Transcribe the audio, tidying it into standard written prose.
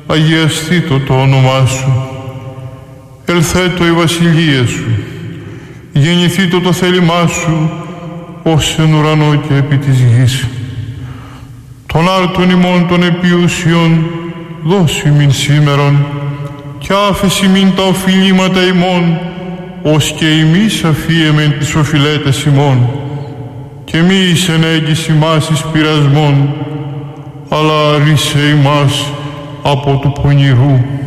αγιαστήτω το όνομά Σου. Ελθέτω η βασιλεία Σου. Γεννηθήτω το θέλημά Σου, ως εν ουρανό και επί της γης. Τον άρτον ημών των επιούσιων δώσει μην σήμερον, κι άφεση μην τα οφειλήματα ημών, ως και ημείς αφίεμεν τις οφειλέτες ημών, και μη εις ενέγγιση μας εις πειρασμόν, αλλά ρίσε ημάς από του πονηρού.